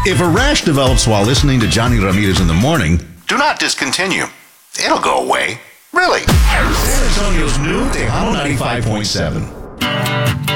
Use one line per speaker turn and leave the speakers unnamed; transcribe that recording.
If a rash develops while listening to Johnny Ramirez in the morning, do not discontinue. It'll go away. Really. San Antonio's new Tejano 95.7.